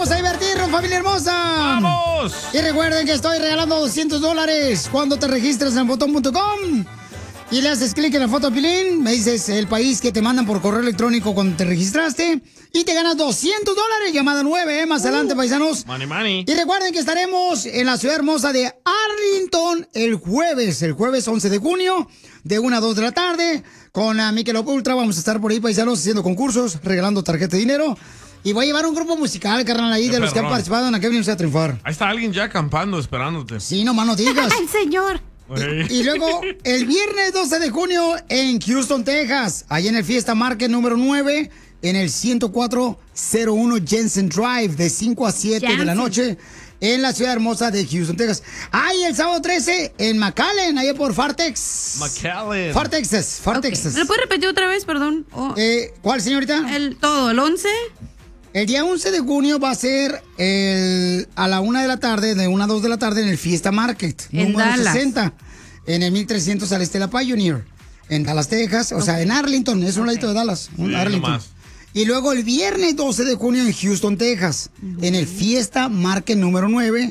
¡Vamos a divertirnos, familia hermosa! ¡Vamos! Y recuerden que estoy regalando $200 cuando te registras en botón.com. Y le haces clic en la foto de Pilín, me dices el país que te mandan por correo electrónico cuando te registraste y te ganas $200, llamada 9, más adelante, paisanos. Money, money. Y recuerden que estaremos en la ciudad hermosa de Arlington el jueves 11 de junio, de 1 a 2 de la tarde, con Michelob Ultra. Vamos a estar por ahí, paisanos, haciendo concursos, regalando tarjeta de dinero. Y voy a llevar un grupo musical, carnal, ahí de los que han participado en aquel Vamos a Triunfar. Ahí está alguien ya acampando, esperándote. Sí, nomás no digas. ¡El señor! Y luego, el viernes 12 de junio en Houston, Texas, allá en el Fiesta Market número 9, en el 10401 Jensen Drive, de 5 a 7 de la noche, en la ciudad hermosa de Houston, Texas. Y el sábado 13 en McAllen, allá por Fartex. McAllen. Fartexas. Okay. ¿Me lo puedes repetir otra vez, perdón? ¿Cuál, señorita? El 11. El día 11 de junio va a ser a la 1 de la tarde, de 1 a 2 de la tarde, en el Fiesta Market, en número Dallas. 60, en el 1300 al Estela Pioneer, en Dallas, Texas, o sea, en Arlington, es un ladito de Dallas, Arlington. Nomás. Y luego el viernes 12 de junio en Houston, Texas, en el Fiesta Market número 9,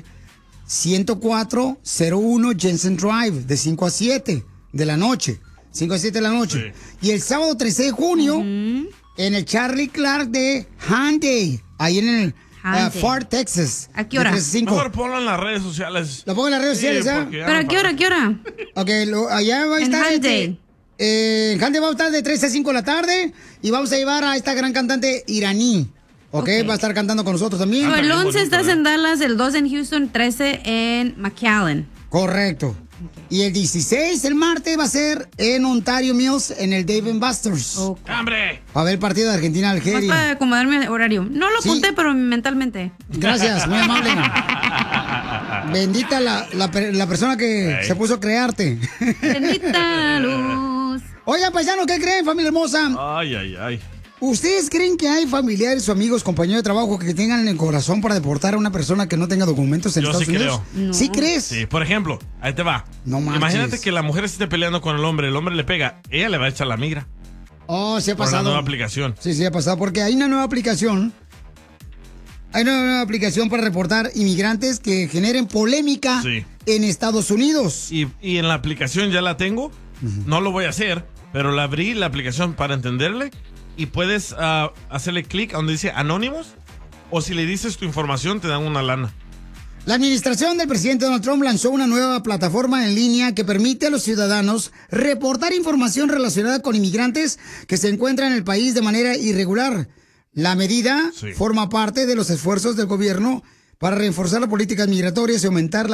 10401 Jensen Drive, de 5 a 7 de la noche, 5 a 7 de la noche. Sí. Y el sábado 13 de junio... en el Charlie Clark de Hyundai, ahí en el Fort Texas. ¿A qué hora? Mejor ponlo en las redes sociales. ¿Lo pongo en las redes sociales, ¿Pero a qué hora? ¿Qué hora? Ok, allá va a estar... Hyundai. En Hyundai va a estar de 3 a 5 de la tarde y vamos a llevar a esta gran cantante iraní. Okay. Va a estar cantando con nosotros también. El 11 estás en Dallas, el 12 en Houston, 13 en McAllen. Correcto. Y el 16, el martes, va a ser en Ontario Mills, en el Dave & Buster's. ¡Hambre! Va a ver el partido de Argentina-Algeria. Más para acomodarme el horario. No lo apunté, pero mentalmente. Gracias, muy amable. Bendita la persona que se puso a crearte. Bendita luz. Oigan, paisano, ¿qué creen, familia hermosa? Ay. ¿Ustedes creen que hay familiares o amigos, compañeros de trabajo que tengan en el corazón para deportar a una persona que no tenga documentos en Estados Unidos? Creo. No. ¿Sí crees? Sí, por ejemplo, ahí te va. No manches. Imagínate que la mujer esté peleando con el hombre le pega, ella le va a echar la migra. Oh, sí ha pasado. Por la nueva aplicación. Sí, ha pasado, porque hay una nueva aplicación. Hay una nueva aplicación para reportar inmigrantes que generen polémica en Estados Unidos. Y en la aplicación ya la tengo, no lo voy a hacer, pero la abrí la aplicación para entenderle. Y puedes hacerle clic a donde dice Anónimos, o si le dices tu información te dan una lana. La administración del presidente Donald Trump lanzó una nueva plataforma en línea que permite a los ciudadanos reportar información relacionada con inmigrantes que se encuentran en el país de manera irregular. La medida forma parte de los esfuerzos del gobierno para reforzar las políticas migratorias y aumentar la